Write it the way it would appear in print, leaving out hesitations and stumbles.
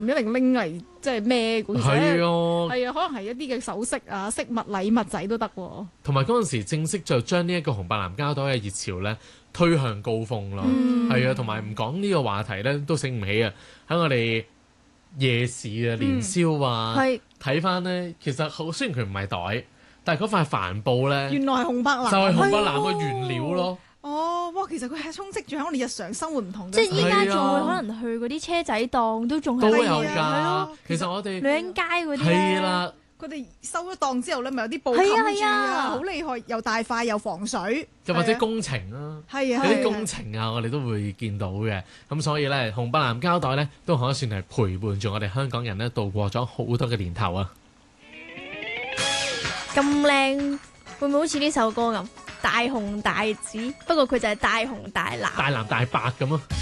唔一定拎嚟即係孭嘅， 係啊， 係啊，可能係一啲嘅首飾啊、飾物、禮物仔都得喎。 同埋嗰陣時正式就將呢一個紅白藍膠袋嘅熱潮咧推向高峰咯。係啊，同埋唔講呢個話題咧都醒唔起啊！喺我哋夜市啊、年宵啊，睇翻咧，其實雖然佢唔係袋，但係嗰塊帆布咧， 原來係紅白藍， 就係紅白藍嘅原料咯。 哦，哇！其實佢係充斥住喺我哋日常生活唔同嘅， 即係依家仲會可能去嗰啲車仔檔都仲係都有係㗎咯。 其實我哋女人街嗰啲係啦， 佢哋收咗檔之後咧，咪有啲布冚住啊，好厲害，又大塊又防水， 又或者工程啊， 係啊， 有啲工程啊，我哋都會見到嘅。咁所以咧，紅白藍膠袋咧都可以算係陪伴住我哋香港人咧度過咗好多嘅年頭啊！ 咁靚，會唔會好似呢首歌咁？大紅大紫，不過佢就係大紅大藍。 大藍大白咁啊！